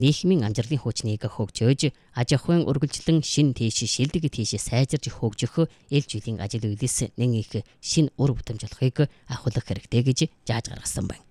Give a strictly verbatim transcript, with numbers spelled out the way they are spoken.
нийгмийн амжирлын хүчнийг хөгжөөж, аж ахуйн үргэлжлэн шин тийш шилдэг тийш сайжирж хөгжих эл жилийн ажил үйлс нэн их шин үр бүтэмж болохыг ахуулах хэрэгтэй гэж зааж гаргасан байна.